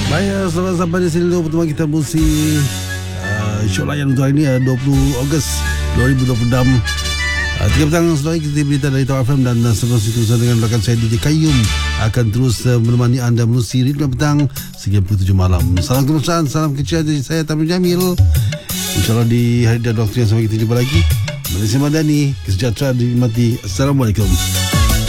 Baik, selamat sampai di sini dulu pertemuan kita musi show layan untuk hari ini 20 Ogos 2026. 3 petang setelah kita berita dari Tawar FM dan seterusnya itu dengan rakan saya DJ Qayyum akan terus menemani anda menerusi ritme petang sehingga pukul 7 malam. Salam kemesraan, salam kecil dari saya Tamim Jamil. InsyaAllah di hari dan waktu yang sampai kita jumpa lagi. Malaysia Madani, kesejahteraan dinikmati. Assalamualaikum.